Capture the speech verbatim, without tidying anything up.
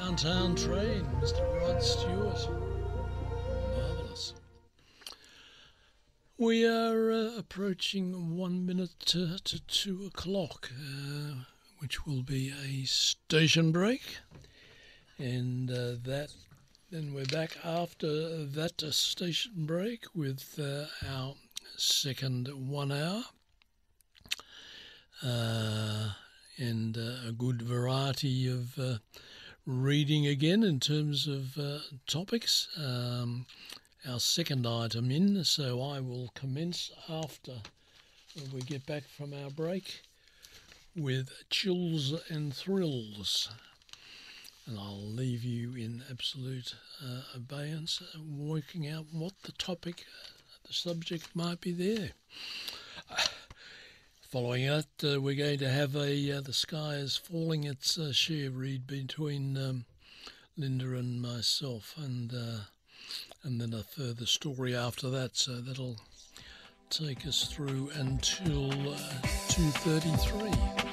Downtown Train, Mister Rod Stewart. Marvellous. We are uh, approaching one minute to, to two o'clock, uh, which will be a station break. And uh, that then we're back after that uh, station break with uh, our second one hour. Uh, and uh, a good variety of uh, reading again in terms of uh, topics. Um, our second item in, so I will commence after we get back from our break with Chills and Thrills. And I'll leave you in absolute uh, abeyance, uh, working out what the topic, uh, the subject might be there. Following that, uh, we're going to have a uh, The Sky is Falling. It's a share read between um, Linda and myself, and uh, and then a further story after that. So that'll take us through until uh, two thirty-three.